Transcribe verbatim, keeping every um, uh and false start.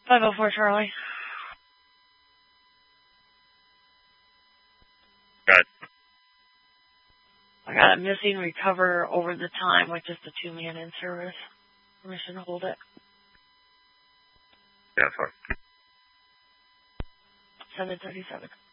five oh four Charlie. Good. I got a missing recover over the time with just a two-man in service. Permission to hold it. Yeah, fine. seven thirty-seven.